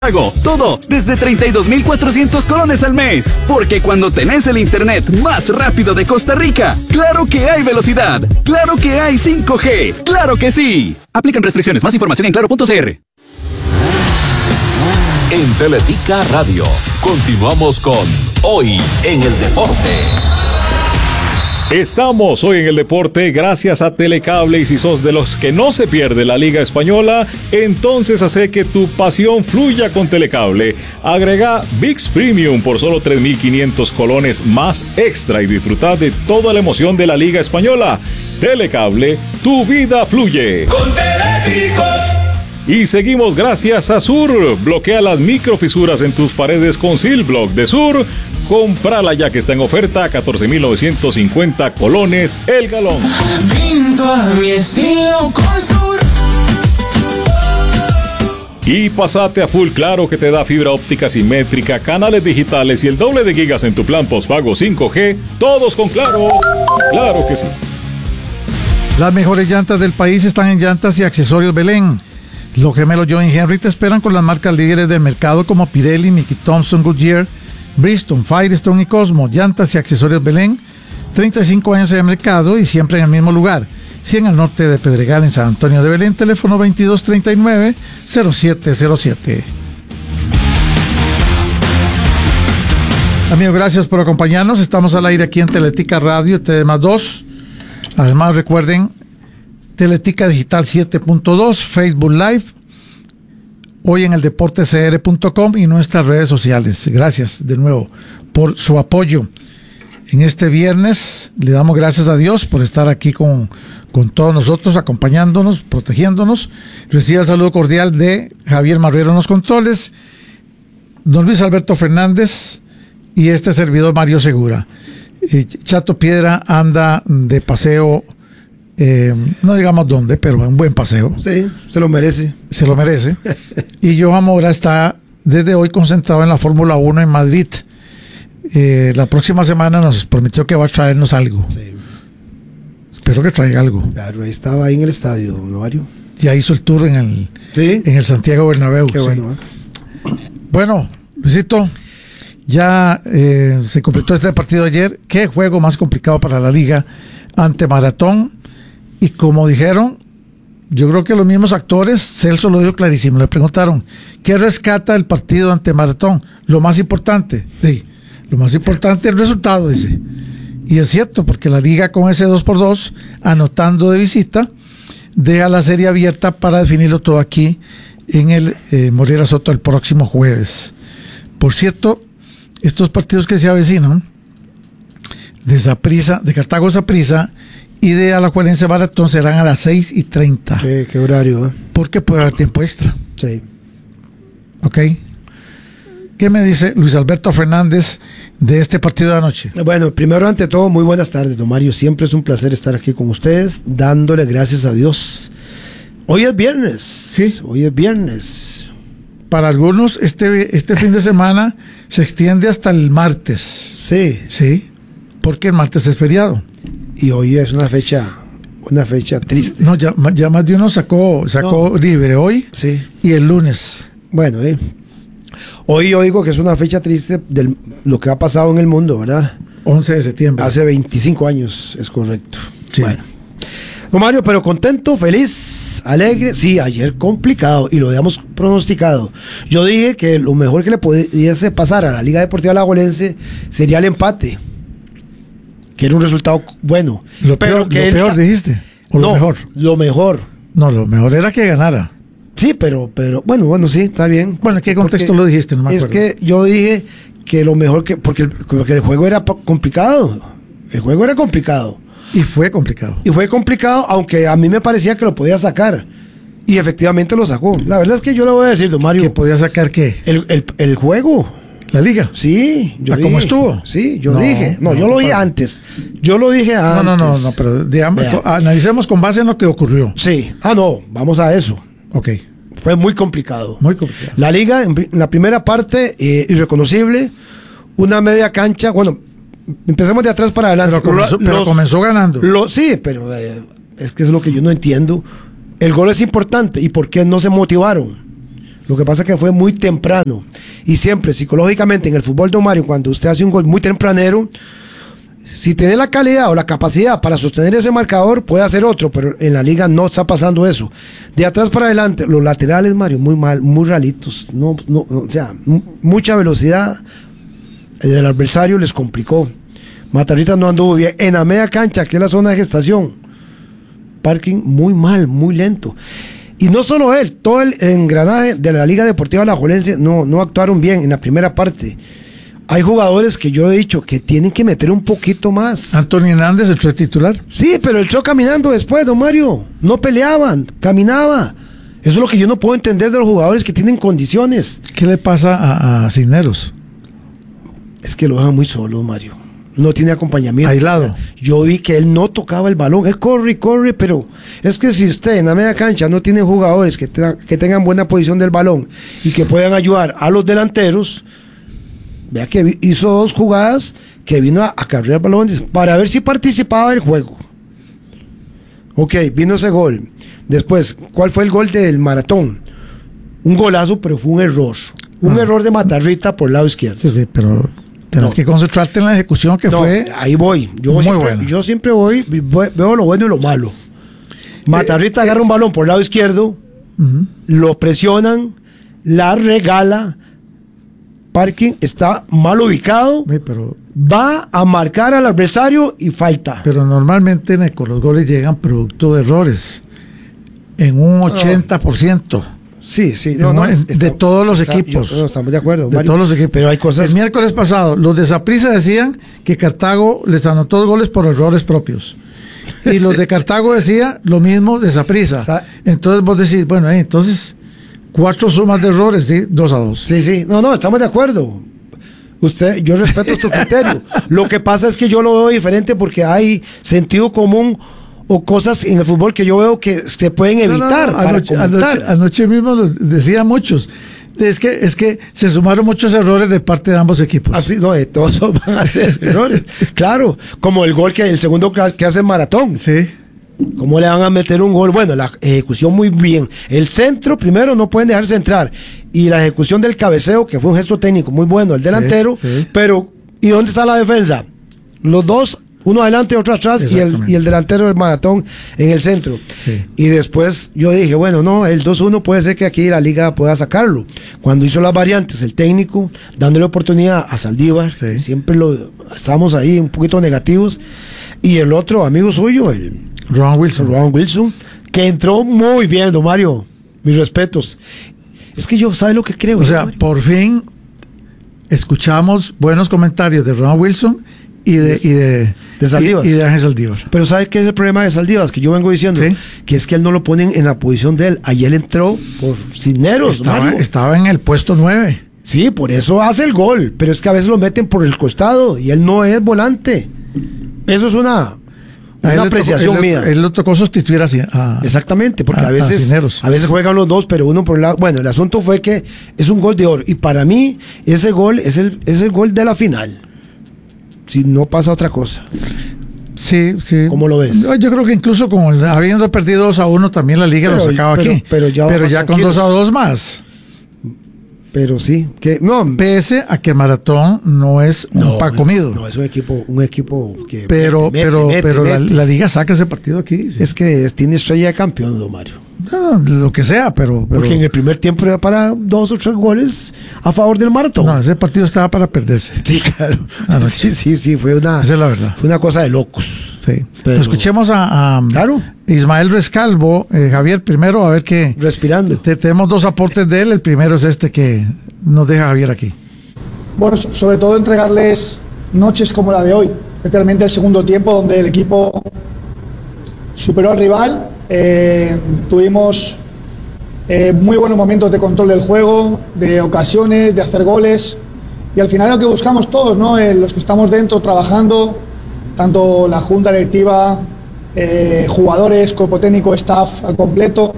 Todo desde 32,400 colones al mes. Porque cuando tenés el internet más rápido de Costa Rica, claro que hay velocidad, claro que hay 5G, claro que sí. Aplican restricciones. Más información en claro.cr. En Teletica Radio, continuamos con Hoy en el Deporte. Estamos hoy en el deporte gracias a Telecable, y si sos de los que no se pierde la Liga Española, entonces hace que tu pasión fluya con Telecable. Agrega ViX Premium por solo 3,500 colones más extra y disfruta de toda la emoción de la Liga Española. Telecable, tu vida fluye. Con Teléticos. Y seguimos gracias a Sur. Bloquea las microfisuras en tus paredes con Silblock de Sur. Comprala ya que está en oferta a 14,950 colones el galón. Pinto a mi estilo con Sur. Y pasate a Full Claro, que te da fibra óptica simétrica, canales digitales y el doble de gigas en tu plan postpago 5G. Todos con Claro. Claro que sí. Las mejores llantas del país están en Llantas y Accesorios Belén. Los gemelos John y Henry te esperan con las marcas líderes del mercado como Pirelli, Mickey Thompson, Goodyear, Bridgestone, Firestone y Cosmo. Llantas y Accesorios Belén, 35 años de mercado y siempre en el mismo lugar. 100 al norte de Pedregal en San Antonio de Belén, teléfono 2239-0707. Amigos, gracias por acompañarnos. Estamos al aire aquí en Teletica Radio, TD+2. Además, recuerden, Teletica Digital 7.2, Facebook Live, hoy en el deportecr.com y nuestras redes sociales. Gracias de nuevo por su apoyo. En este viernes le damos gracias a Dios por estar aquí con todos nosotros, acompañándonos, protegiéndonos. Recibe el saludo cordial de Javier Marrero en los controles, don Luis Alberto Fernández y este servidor Mario Segura. Chato Piedra anda de paseo, no digamos dónde, pero un buen paseo. Sí, se lo merece. Se lo merece. Y Johan Mora está desde hoy concentrado en la Fórmula 1 en Madrid. La próxima semana nos prometió que va a traernos algo. Sí. Espero que traiga algo. Claro, ahí estaba ahí en el estadio, ¿no, Mario? Ya hizo el tour en el Santiago Bernabéu. Qué bueno, sí. Bueno, Luisito, ya se completó este partido ayer. Qué juego más complicado para la liga ante Maratón. Y como dijeron, yo creo que los mismos actores, Celso lo dijo clarísimo, le preguntaron, ¿qué rescata el partido ante Maratón? Lo más importante, sí, lo más importante es el resultado, dice. Y es cierto, porque la liga con ese 2x2, anotando de visita, deja la serie abierta para definirlo todo aquí en el Moreira Soto el próximo jueves. Por cierto, estos partidos que se avecinan, de Cartago Saprissa y de Alajuelense Maratón, serán a las 6:30. ¿Qué horario? Porque puede haber tiempo extra. Sí. ¿Ok? ¿Qué me dice Luis Alberto Fernández de este partido de anoche? Bueno, primero ante todo, muy buenas tardes, don Mario. Siempre es un placer estar aquí con ustedes, dándole gracias a Dios. Hoy es viernes. Sí. Hoy es viernes. Para algunos, este fin de semana se extiende hasta el martes. Sí. Sí. Porque el martes es feriado. Y hoy es una fecha triste. No, ya más de uno sacó libre hoy, sí, y el lunes. Bueno, hoy oigo que es una fecha triste de lo que ha pasado en el mundo, ¿verdad? 11 de septiembre. Hace 25 años, es correcto. Sí. Bueno. No, Mario, pero contento, feliz, alegre. Sí, ayer complicado y lo habíamos pronosticado. Yo dije que lo mejor que le pudiese pasar a la Liga Deportiva Alajuelense sería el empate, que era un resultado bueno. Lo peor dijiste. ¿O lo mejor? Lo mejor. No, lo mejor era que ganara. Sí, pero bueno, sí, está bien. Bueno, ¿en qué contexto lo dijiste? No me acuerdo. Es que yo dije que lo mejor porque el juego era complicado. El juego era complicado. Y fue complicado. Aunque a mí me parecía que lo podía sacar. Y efectivamente lo sacó. La verdad es que yo le voy a decir, don Mario. ¿Que podía sacar qué? El juego. ¿La liga? Sí, yo dije. ¿Cómo estuvo? Sí, yo dije. No, yo lo dije antes. Yo lo dije antes. No, pero digamos, analicemos con base en lo que ocurrió. Sí. No, vamos a eso. Ok. Fue muy complicado. Muy complicado. La liga, en la primera parte, irreconocible. Una media cancha. Bueno, empecemos de atrás para adelante. Pero comenzó ganando. Sí, pero es que es lo que yo no entiendo. El gol es importante. ¿Y por qué no se motivaron Lo que pasa es que fue muy temprano. Y siempre, psicológicamente, en el fútbol, don Mario, cuando usted hace un gol muy tempranero, si tiene la calidad o la capacidad para sostener ese marcador, puede hacer otro, pero en la liga no está pasando eso. De atrás para adelante, los laterales, Mario, muy mal, muy ralitos. O sea, mucha velocidad del adversario les complicó. Matarrita no anduvo bien. En la media cancha, que es la zona de gestación, Parking muy mal, muy lento. Y no solo él, todo el engranaje de la Liga Deportiva Alajuelense no actuaron bien en la primera parte. Hay jugadores que yo he dicho que tienen que meter un poquito más. Anthony Hernández entró de titular. Sí, pero entró caminando después, don Mario. No peleaban, caminaba. Eso es lo que yo no puedo entender de los jugadores que tienen condiciones. ¿Qué le pasa a Cisneros? Es que lo deja muy solo, Mario. No tiene acompañamiento. Aislado. Yo vi que él no tocaba el balón. Él corre, pero es que si usted en la media cancha no tiene jugadores que tengan buena posición del balón y que puedan ayudar a los delanteros, vea que hizo 2 jugadas que vino a cargar el balón para ver si participaba del juego. Ok, vino ese gol. Después, ¿cuál fue el gol del Maratón? Un golazo, pero fue un error. Un error de Matarrita por el lado izquierdo. Sí, pero tienes que concentrarte en la ejecución que fue. Ahí voy. Yo siempre veo lo bueno y lo malo. Matarrita agarra un balón por el lado izquierdo, lo presionan, la regala. Parking está mal ubicado, pero va a marcar al adversario y falta. Pero normalmente, Neco, los goles llegan producto de errores en un 80%. Sí, de todos los equipos. Estamos de acuerdo, de Mario, todos los equipos. Pero hay cosas. El miércoles pasado, los de Saprissa decían que Cartago les anotó 2 goles por errores propios. Y los de Cartago decían lo mismo de Saprissa. Entonces vos decís, bueno, entonces 4 sumas de errores, ¿sí? 2-2. Sí. No, estamos de acuerdo. Yo respeto tu criterio. Lo que pasa es que yo lo veo diferente porque hay sentido común o cosas en el fútbol que yo veo que se pueden evitar. Anoche mismo lo decían muchos. Es que se sumaron muchos errores de parte de ambos equipos. Así, todos van a ser errores. Claro, como el segundo que hace Maratón. Sí. ¿Cómo le van a meter un gol? Bueno, la ejecución muy bien. El centro, primero, no pueden dejarse entrar. Y la ejecución del cabeceo, que fue un gesto técnico muy bueno, el delantero. Sí. Pero, ¿y dónde está la defensa? Los dos, uno adelante y otro atrás, y el delantero del Maratón en el centro. Sí. Y después yo dije, bueno, no, el 2-1 puede ser que aquí la liga pueda sacarlo. Cuando hizo las variantes, el técnico, dándole oportunidad a Saldívar, que siempre estábamos ahí un poquito negativos, y el otro amigo suyo, el Ron Wilson, que entró muy bien, don Mario. Mis respetos. Es que yo, ¿sabe lo que creo? O sea, por fin escuchamos buenos comentarios de Ron Wilson y de Saldívar. Y de Ángel Saldívar. Pero ¿sabe qué es el problema de Saldívar? Que yo vengo diciendo, que es que él no lo ponen en la posición de él. Ayer él entró por Cisneros. Estaba en el puesto 9. Sí, por eso hace el gol. Pero es que a veces lo meten por el costado y él no es volante. Eso es una apreciación mía. Él lo tocó sustituir exactamente, porque a veces juegan los dos, pero uno por el lado. Bueno, el asunto fue que es un gol de oro. Y para mí, ese gol es el gol de la final. Si no pasa otra cosa. Sí. ¿Cómo lo ves? Yo creo que incluso habiendo perdido 2-1, también la liga lo sacaba aquí. Pero ya con 2-2 más. Pero sí, que no. Pese a que el Maratón no es un pan comido. No, es un equipo que. Pero la liga saca ese partido aquí. Sí. Es que tiene estrella de campeón, don Mario. No, lo que sea, pero. Porque en el primer tiempo era para 2 o 3 goles a favor del Maratón. No, ese partido estaba para perderse. Sí, claro. Sí, fue una. Esa es la verdad. Fue una cosa de locos. Sí. Pero escuchemos a Ismael Rescalvo, Javier, primero, a ver qué. Respirando. Tenemos 2 aportes de él. El primero es este que nos deja Javier aquí. Bueno, sobre todo entregarles noches como la de hoy, especialmente el segundo tiempo, donde el equipo superó al rival. Tuvimos muy buenos momentos de control del juego, de ocasiones, de hacer goles, y al final lo que buscamos todos, ¿no? Los que estamos dentro trabajando, tanto la junta directiva, jugadores, cuerpo técnico, staff al completo,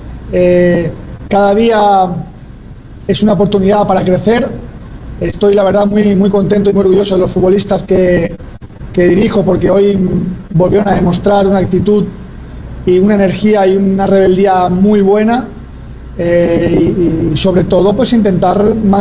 cada día es una oportunidad para crecer. Estoy la verdad muy contento y muy orgulloso de los futbolistas que dirijo, porque hoy volvieron a demostrar una actitud y una energía y una rebeldía muy buena. y sobre todo pues intentar